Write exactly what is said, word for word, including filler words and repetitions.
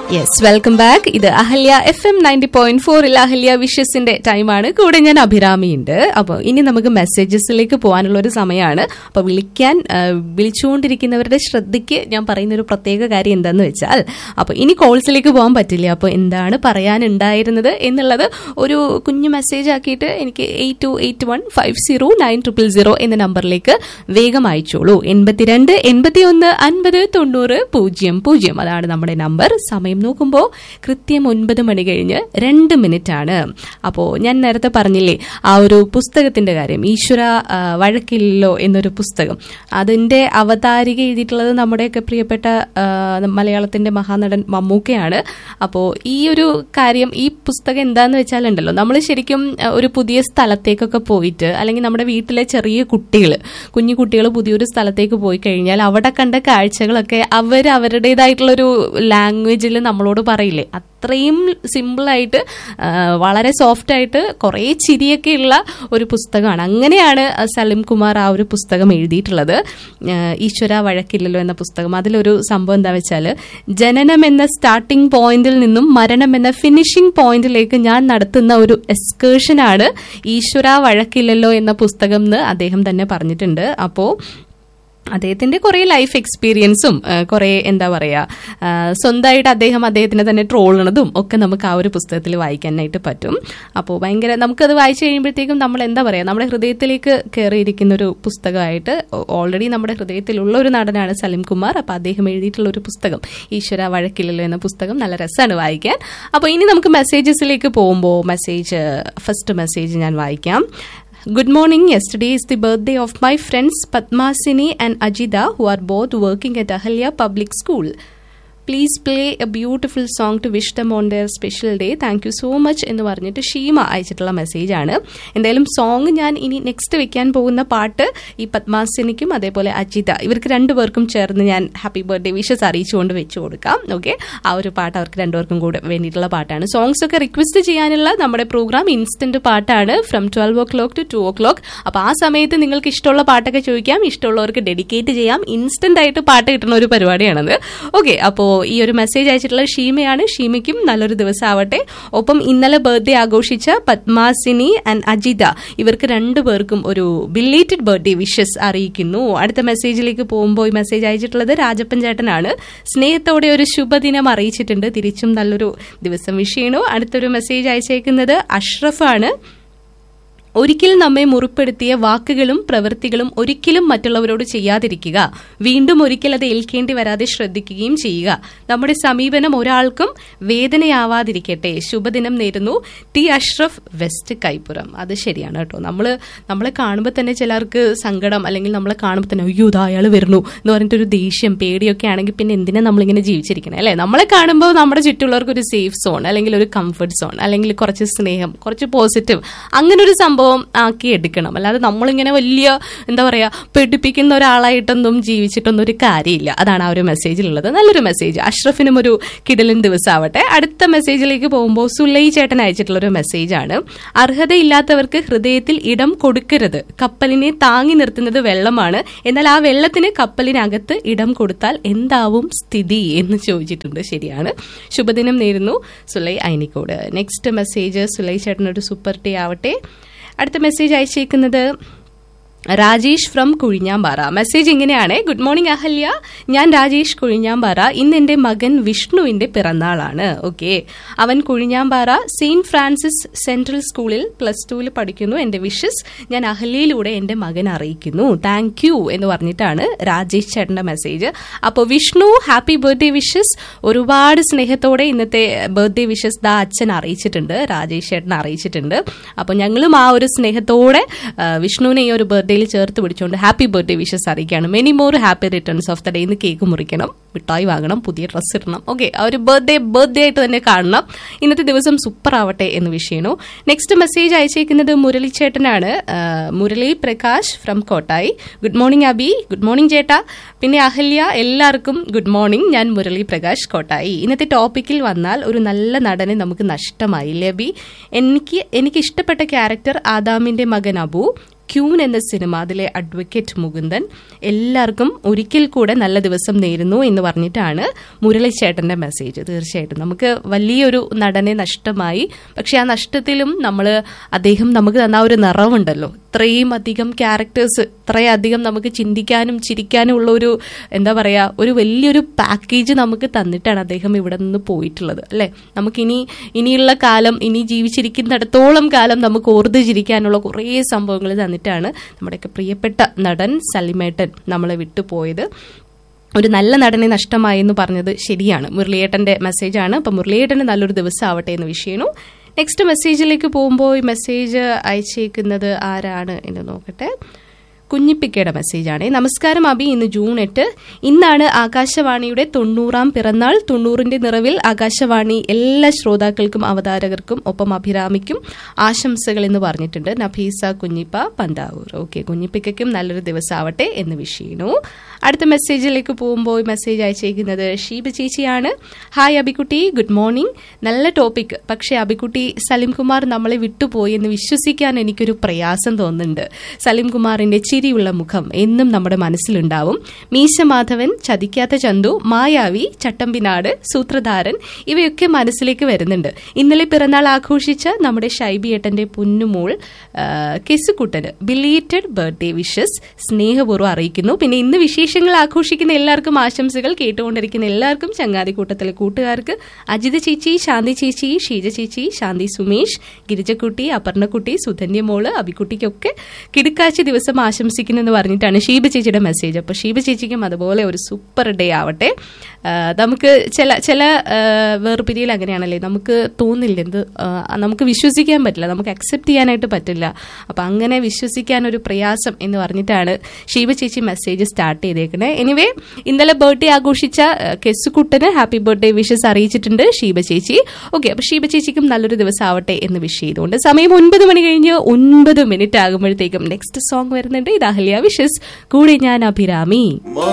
Yes, welcome back. ഇത് Ahalya F M ninety point ഫോറിൽ അഹല്യ വിഷസിന്റെ ടൈമാണ്. കൂടെ ഞാൻ അഭിരാമിയുണ്ട്. അപ്പോൾ ഇനി നമുക്ക് മെസ്സേജസിലേക്ക് പോകാനുള്ള ഒരു സമയമാണ്. അപ്പോൾ വിളിക്കാൻ വിളിച്ചുകൊണ്ടിരിക്കുന്നവരുടെ ശ്രദ്ധയ്ക്ക് ഞാൻ പറയുന്ന ഒരു പ്രത്യേക കാര്യം എന്താന്ന് വെച്ചാൽ, അപ്പോൾ ഇനി കോൾസിലേക്ക് പോകാൻ പറ്റില്ല. അപ്പോൾ എന്താണ് പറയാനുണ്ടായിരുന്നത് എന്നുള്ളത് ഒരു കുഞ്ഞു മെസ്സേജ് ആക്കിയിട്ട് എനിക്ക് eight to eight one five zero nine triple zero എന്ന നമ്പറിലേക്ക് വേഗം അയച്ചോളൂ. എൺപത്തിരണ്ട് എൺപത്തി ഒന്ന് അൻപത് തൊണ്ണൂറ് പൂജ്യം പൂജ്യം അതാണ് നമ്മുടെ നമ്പർ. സമയം നോക്കുമ്പോൾ കൃത്യം ഒൻപത് മണി കഴിഞ്ഞ് രണ്ട് മിനിറ്റ് ആണ്. അപ്പോൾ ഞാൻ നേരത്തെ പറഞ്ഞില്ലേ ആ ഒരു പുസ്തകത്തിന്റെ കാര്യം, ഈശ്വര വഴക്കില്ലല്ലോ എന്നൊരു പുസ്തകം, അതിന്റെ അവതാരിക എഴുതിയിട്ടുള്ളത് നമ്മുടെയൊക്കെ പ്രിയപ്പെട്ട മലയാളത്തിന്റെ മഹാനടൻ മമ്മൂക്കയാണ്. അപ്പോൾ ഈ ഒരു കാര്യം, ഈ പുസ്തകം എന്താന്ന് വെച്ചാലുണ്ടല്ലോ, നമ്മൾ ശരിക്കും ഒരു പുതിയ സ്ഥലത്തേക്കൊക്കെ പോയിട്ട്, അല്ലെങ്കിൽ നമ്മുടെ വീട്ടിലെ ചെറിയ കുട്ടികൾ കുഞ്ഞു കുട്ടികൾ പുതിയൊരു സ്ഥലത്തേക്ക് പോയി കഴിഞ്ഞാൽ അവിടെ കണ്ട കാഴ്ചകളൊക്കെ അവർ അവരുടേതായിട്ടുള്ളൊരു ലാംഗ്വേജിൽ നമ്മളോട് പറയില്ലേ, അത്രയും സിമ്പിളായിട്ട് വളരെ സോഫ്റ്റ് ആയിട്ട് കുറേ ചിരിയൊക്കെയുള്ള ഒരു പുസ്തകമാണ്. അങ്ങനെയാണ് സലിം കുമാർ ആ ഒരു പുസ്തകം എഴുതിയിട്ടുള്ളത്, ഈശ്വര വഴക്കില്ലല്ലോ എന്ന പുസ്തകം. അതിലൊരു സംഭവം എന്താ വെച്ചാൽ, ജനനം എന്ന സ്റ്റാർട്ടിംഗ് പോയിന്റിൽ നിന്നും മരണം എന്ന ഫിനിഷിംഗ് പോയിന്റിലേക്ക് ഞാൻ നടത്തുന്ന ഒരു എക്സ്കേർഷനാണ് ഈശ്വര വഴക്കില്ലല്ലോ എന്ന പുസ്തകം എന്ന് അദ്ദേഹം തന്നെ പറഞ്ഞിട്ടുണ്ട്. അപ്പോൾ അദ്ദേഹത്തിന്റെ കുറെ ലൈഫ് എക്സ്പീരിയൻസും കുറെ എന്താ പറയാ സ്വന്തമായിട്ട് അദ്ദേഹം അദ്ദേഹത്തിനെ തന്നെ ട്രോളണതും ഒക്കെ നമുക്ക് ആ ഒരു പുസ്തകത്തിൽ വായിക്കാനായിട്ട് പറ്റും. അപ്പോൾ ഭയങ്കര നമുക്കത് വായിച്ചു കഴിയുമ്പോഴത്തേക്കും നമ്മൾ എന്താ പറയാ നമ്മുടെ ഹൃദയത്തിലേക്ക് കയറിയിരിക്കുന്ന ഒരു പുസ്തകമായിട്ട്, ഓൾറെഡി നമ്മുടെ ഹൃദയത്തിലുള്ള ഒരു നടനാണ് സലിം കുമാർ. അപ്പോൾ അദ്ദേഹം എഴുതിയിട്ടുള്ള ഒരു പുസ്തകം ഈശ്വര വഴക്കില്ലല്ലോ എന്ന പുസ്തകം നല്ല രസമാണ് വായിക്കാൻ. അപ്പോൾ ഇനി നമുക്ക് മെസ്സേജസിലേക്ക് പോകുമ്പോൾ മെസ്സേജ് ഫസ്റ്റ് മെസ്സേജ് ഞാൻ വായിക്കാം. Good morning. Yesterday is the birthday of my friends Padmasini and Ajita, who are both working at Ahalya Public School. Please play a beautiful song to wish them on their special day. Thank you so much എന്ന് പറഞ്ഞിട്ട് ഷീമ അയച്ചിട്ടുള്ള മെസ്സേജാണ്. എന്തായാലും song ഞാൻ ഇനി next വെക്കാൻ പോകുന്ന പാട്ട് ഈ പത്മാസിനിക്കും അതേപോലെ അജിത, ഇവർക്ക് രണ്ടുപേർക്കും ചേർന്ന് ഞാൻ ഹാപ്പി ബർത്ത്ഡേ വിഷസ് അറിയിച്ചുകൊണ്ട് വെച്ചു കൊടുക്കാം. ഓക്കെ, ആ ഒരു പാട്ട് അവർക്ക് രണ്ടുപേർക്കും കൂടെ വേണ്ടിയിട്ടുള്ള പാട്ടാണ്. സോങ്സ് ഒക്കെ റിക്വസ്റ്റ് ചെയ്യാനുള്ള നമ്മുടെ പ്രോഗ്രാം ഇൻസ്റ്റന്റ് പാട്ടാണ് from twelve oh clock to to oh clock. അപ്പോൾ ആ സമയത്ത് നിങ്ങൾക്ക് ഇഷ്ടമുള്ള പാട്ടൊക്കെ ചോദിക്കാം, ഇഷ്ടമുള്ളവർക്ക് ഡെഡിക്കേറ്റ് ചെയ്യാം. ഇൻസ്റ്റന്റ് ആയിട്ട് പാട്ട് കിട്ടുന്ന ഒരു പരിപാടിയാണത്. ഓക്കെ, അപ്പോൾ ഈ ഒരു മെസ്സേജ് അയച്ചിട്ടുള്ള ഷീമയാണ്. ഷീമയ്ക്കും നല്ലൊരു ദിവസം ആവട്ടെ. ഒപ്പം ഇന്നലെ ബർത്ത്ഡേ ആഘോഷിച്ച പത്മാസിനി ആൻഡ് അജിത, ഇവർക്ക് രണ്ടുപേർക്കും ഒരു ബിലേറ്റഡ് ബർത്ത്ഡേ വിഷസ് അറിയിക്കുന്നു. അടുത്ത മെസ്സേജിലേക്ക് പോകുമ്പോൾ ഈ മെസ്സേജ് അയച്ചിട്ടുള്ളത് രാജപ്പൻ ചേട്ടനാണ്. സ്നേഹത്തോടെ ഒരു ശുഭദിനം അറിയിച്ചിട്ടുണ്ട്. തിരിച്ചും നല്ലൊരു ദിവസം വിഷ് ചെയ്യണു. അടുത്തൊരു മെസ്സേജ് അയച്ചേക്കുന്നത് അഷ്റഫാണ്. ഒരിക്കൽ നമ്മെ മുറിപ്പെടുത്തിയ വാക്കുകളും പ്രവൃത്തികളും ഒരിക്കലും മറ്റുള്ളവരോട് ചെയ്യാതിരിക്കുക. വീണ്ടും ഒരിക്കൽ അത് ഏൽക്കേണ്ടി വരാതെ ശ്രദ്ധിക്കുകയും ചെയ്യുക. നമ്മുടെ സമീപനം ഒരാൾക്കും വേദനയാവാതിരിക്കട്ടെ. ശുഭദിനം നേരുന്നു. T Ashraf, west Kaippuram. അത് ശരിയാണ് കേട്ടോ. നമ്മള് നമ്മളെ കാണുമ്പോൾ തന്നെ ചിലർക്ക് സങ്കടം, അല്ലെങ്കിൽ നമ്മളെ കാണുമ്പോൾ തന്നെ അയ്യോ ഇതാ അയാൾ വരുന്നു എന്ന് പറഞ്ഞിട്ടൊരു ദേഷ്യം പേടിയൊക്കെ ആണെങ്കിൽ പിന്നെ എന്തിനാ നമ്മളിങ്ങനെ ജീവിച്ചിരിക്കണേ അല്ലെ? നമ്മളെ കാണുമ്പോൾ നമ്മുടെ ചുറ്റുള്ളവർക്ക് ഒരു സേഫ് സോൺ, അല്ലെങ്കിൽ ഒരു കംഫർട്ട് സോൺ, അല്ലെങ്കിൽ കുറച്ച് സ്നേഹം, കുറച്ച് പോസിറ്റീവ്, അങ്ങനെ ഒരു സംഭവം ആക്കി എടുക്കണം. അല്ലാതെ നമ്മളിങ്ങനെ വലിയ എന്താ പറയാ പേടിപ്പിക്കുന്ന ഒരാളായിട്ടൊന്നും ജീവിച്ചിട്ടൊന്നും ഒരു കാര്യമില്ല. അതാണ് ആ ഒരു മെസ്സേജിലുള്ളത്. നല്ലൊരു മെസ്സേജ്. അഷ്റഫിനും ഒരു കിടലൻ ദിവസം ആവട്ടെ. അടുത്ത മെസ്സേജിലേക്ക് പോകുമ്പോൾ സുലൈ ചേട്ടൻ അയച്ചിട്ടുള്ള ഒരു മെസ്സേജാണ്. അർഹതയില്ലാത്തവർക്ക് ഹൃദയത്തിൽ ഇടം കൊടുക്കരുത്. കപ്പലിനെ താങ്ങി നിർത്തുന്നത് വെള്ളമാണ്, എന്നാൽ ആ വെള്ളത്തിന് കപ്പലിനകത്ത് ഇടം കൊടുത്താൽ എന്താവും സ്ഥിതി എന്ന് ചോദിച്ചിട്ടുണ്ട്. ശരിയാണ്. ശുഭദിനം നേരുന്നു സുലൈ അയനിക്കോട്. നെക്സ്റ്റ് മെസ്സേജ് സുലൈ ചേട്ടനൊരു സൂപ്പർ ഡേ ആവട്ടെ. അടുത്ത message അയച്ചേക്കുന്നത് Rajesh from Kuzhinjampara. Message ഇങ്ങനെയാണ്. ഗുഡ് മോർണിംഗ് അഹല്യ, ഞാൻ രാജേഷ് കുഴിഞ്ഞാമ്പാറ. ഇന്ന് എന്റെ മകൻ വിഷ്ണുവിന്റെ പിറന്നാളാണ്. ഓക്കെ, അവൻ കുഴിഞ്ഞാമ്പാറ സെയിന്റ് ഫ്രാൻസിസ് സെൻട്രൽ സ്കൂളിൽ പ്ലസ് ടുവിൽ പഠിക്കുന്നു. എന്റെ വിഷസ് ഞാൻ അഹല്യയിലൂടെ എന്റെ മകൻ അറിയിക്കുന്നു. താങ്ക് യു എന്ന് പറഞ്ഞിട്ടാണ് രാജേഷ് ചേട്ടന്റെ മെസ്സേജ്. അപ്പോൾ വിഷ്ണു, ഹാപ്പി ബർത്ത്ഡേ വിഷസ്. ഒരുപാട് സ്നേഹത്തോടെ ഇന്നത്തെ ബർത്ത്ഡേ വിഷസ് ദാ അച്ഛൻ അറിയിച്ചിട്ടുണ്ട്, രാജേഷ് ചേട്ടൻ അറിയിച്ചിട്ടുണ്ട്. അപ്പോൾ ഞങ്ങളും ആ ഒരു സ്നേഹത്തോടെ വിഷ്ണുവിനെ ഈ ഒരു ബർത്ത്ഡേ ചേർത്ത് പിടിച്ചുകൊണ്ട് ഹാപ്പി ബർത്ത്ഡേ വിഷസ് അറിയിക്കുകയാണ്. Many more happy returns of the day. ഇന്ന് കേക്ക് മുറിക്കണം, മിഠായി വാങ്ങണം, പുതിയ ഡ്രസ്സ് ഇടണം. ഓക്കെ, ആ ഒരു ബർത്ത്ഡേ ബർത്ത്ഡേ ആയിട്ട് തന്നെ കാണണം. ഇന്നത്തെ ദിവസം സൂപ്പർ ആവട്ടെ എന്ന് വിഷ് ചെയ്യണു. നെക്സ്റ്റ് മെസ്സേജ് അയച്ചേക്കുന്നത് മുരളി ചേട്ടനാണ്. Murali Prakash from Kottayi. Good morning Abi. Good morning ചേട്ടാ. പിന്നെ അഹല്യ, എല്ലാവർക്കും ഗുഡ് മോർണിംഗ്. ഞാൻ മുരളി പ്രകാശ് കോട്ടായി. ഇന്നത്തെ ടോപ്പിക്കിൽ വന്നാൽ ഒരു നല്ല നടനെ നമുക്ക് നഷ്ടമായില്ലേ അബി? എനിക്ക് എനിക്ക് ഇഷ്ടപ്പെട്ട ക്യാരക്ടർ ആദാമിന്റെ മകൻ അബു, ക്യൂൻ എന്ന സിനിമ, അതിലെ അഡ്വക്കേറ്റ് മുകുന്ദൻ. എല്ലാവർക്കും ഒരിക്കൽ കൂടെ നല്ല ദിവസം നേരുന്നു എന്ന് പറഞ്ഞിട്ടാണ് മുരളിച്ചേട്ടന്റെ മെസ്സേജ്. തീർച്ചയായിട്ടും നമുക്ക് വലിയൊരു നടനെ നഷ്ടമായി. പക്ഷെ ആ നഷ്ടത്തിലും നമ്മൾ അദ്ദേഹം നമുക്ക് തന്ന ഒരു നിറവുണ്ടല്ലോ, ഇത്രയും അധികം ക്യാരക്ടേഴ്സ്, ഇത്രയധികം നമുക്ക് ചിന്തിക്കാനും ചിരിക്കാനും ഉള്ള ഒരു എന്താ പറയാ ഒരു വലിയൊരു പാക്കേജ് നമുക്ക് തന്നിട്ടാണ് അദ്ദേഹം ഇവിടെ നിന്ന് പോയിട്ടുള്ളത് അല്ലെ. നമുക്കിനി ഇനിയുള്ള കാലം, ഇനി ജീവിച്ചിരിക്കുന്നിടത്തോളം കാലം നമുക്ക് ഓർത്ത് ചിരിക്കാനുള്ള കുറേ സംഭവങ്ങൾ തന്നിട്ടാണ് നമ്മുടെയൊക്കെ പ്രിയപ്പെട്ട നടൻ സലിമേട്ടൻ നമ്മളെ വിട്ടുപോയത്. ഒരു നല്ല നടനെ നഷ്ടമായി എന്ന് പറഞ്ഞത് ശരിയാണ്. മുരളിയേട്ടന്റെ മെസ്സേജാണ്. അപ്പം മുരളിയേട്ടന് നല്ലൊരു ദിവസം ആവട്ടെ എന്ന് വിഷ് ചെയ്യുന്നു. നെക്സ്റ്റ് മെസ്സേജിലേക്ക് പോകുമ്പോൾ ഈ മെസ്സേജ് അയച്ചേക്കുന്നത് ആരാണ് എന്ന് നോക്കട്ടെ. കുഞ്ഞിപ്പിക്കയുടെ മെസ്സേജാണ്. നമസ്കാരം അബി, ഇന്ന് ജൂൺ എട്ട്. ഇന്നാണ് ആകാശവാണിയുടെ തൊണ്ണൂറാം പിറന്നാൾ. തൊണ്ണൂറിന്റെ നിറവിൽ ആകാശവാണി എല്ലാ ശ്രോതാക്കൾക്കും അവതാരകർക്കും ഒപ്പം അഭിരാമിക്കും ആശംസകൾ എന്ന് പറഞ്ഞിട്ടുണ്ട് നഫീസ കുഞ്ഞിപ്പ പന്താവൂർ. ഓക്കെ, കുഞ്ഞിപ്പിക്കും നല്ലൊരു ദിവസം ആവട്ടെ എന്ന് വിഷ് ചെയ്യുന്നു. അടുത്ത മെസ്സേജിലേക്ക് പോകുമ്പോൾ മെസ്സേജ് അയച്ചേക്കുന്നത് ഷീബ ചേച്ചിയാണ്. Hi അബിക്കുട്ടി, good morning. നല്ല ടോപ്പിക്. പക്ഷേ അബിക്കുട്ടി, സലിംകുമാർ നമ്മളെ വിട്ടുപോയി എന്ന് വിശ്വസിക്കാൻ എനിക്കൊരു പ്രയാസം തോന്നുന്നുണ്ട്. സലിംകുമാറിന്റെ ചിരിയുള്ള മുഖം എന്നും നമ്മുടെ മനസ്സിലുണ്ടാവും. മീശ മാധവൻ, ചതിക്കാത്ത ചന്തു, മായാവി, ചട്ടമ്പിനാട്, സൂത്രധാരൻ ഇവയൊക്കെ മനസ്സിലേക്ക് വരുന്നുണ്ട്. ഇന്നലെ പിറന്നാൾ ആഘോഷിച്ച നമ്മുടെ ഷൈബിയേട്ടന്റെ പൊന്നുമോൾ കെസുക്കുട്ടന് ബിലീറ്റഡ് ബർത്ത്ഡേ വിഷസ് സ്നേഹപൂർവ്വം അറിയിക്കുന്നു. പിന്നെ ഇന്ന് വിശേഷങ്ങൾ ആഘോഷിക്കുന്ന എല്ലാവർക്കും ആശംസകൾ. കേട്ടുകൊണ്ടിരിക്കുന്ന എല്ലാവർക്കും, ചങ്ങാതിക്കൂട്ടത്തിലെ കൂട്ടുകാർക്ക്, അജിത ചേച്ചി, ശാന്തി ചേച്ചി, ഷീജ ചേച്ചി, ശാന്തി സുമേഷ്, ഗിരിജക്കുട്ടി, അപർണക്കുട്ടി, സുധന്യ മോള്, അബിക്കുട്ടിക്കൊക്കെ കിടുക്കാഴ്ച ദിവസം ആശംസിക്കുന്നു എന്ന് പറഞ്ഞിട്ടാണ് ഷീബ ചേച്ചിയുടെ മെസ്സേജ്. അപ്പോൾ ഷീബ ചേച്ചിക്കും അതുപോലെ ഒരു സൂപ്പർ ഡേ ആവട്ടെ. നമുക്ക് ചില ചില വേർപിരിയൽ അങ്ങനെയാണല്ലേ, നമുക്ക് തോന്നില്ല, എന്ത് നമുക്ക് വിശ്വസിക്കാൻ പറ്റില്ല, നമുക്ക് അക്സെപ്റ്റ് ചെയ്യാനായിട്ട് പറ്റില്ല. അപ്പം അങ്ങനെ വിശ്വസിക്കാൻ ഒരു പ്രയാസം എന്ന് പറഞ്ഞിട്ടാണ് ഷീബ ചേച്ചി മെസ്സേജ് സ്റ്റാർട്ട് ചെയ്തേക്കണേ. എനിവേ, ഇന്നലെ ബർത്ത്ഡേ ആഘോഷിച്ച കെസുക്കുട്ടന് ഹാപ്പി ബർത്ത്ഡേ വിഷസ് അറിയിച്ചിട്ടുണ്ട് ഷീബ ചേച്ചി. ഓക്കെ, അപ്പൊ ഷീബ ചേച്ചിക്കും നല്ലൊരു ദിവസം ആവട്ടെ എന്ന് വിഷ് ചെയ്തുകൊണ്ട് സമയം ഒൻപത് മണി കഴിഞ്ഞ് ഒൻപത് മിനിറ്റ് ആകുമ്പോഴത്തേക്കും നെക്സ്റ്റ് സോങ് വരുന്നുണ്ട്. ഇത് അഹല്യ വിഷസ്, കൂടെ ഞാൻ അഭിരാമി.